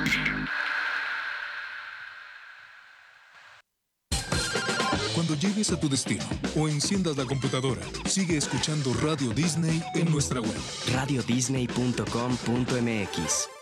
Cuando llegues a tu destino o enciendas la computadora, sigue escuchando Radio Disney en nuestra web. radiodisney.com.mx.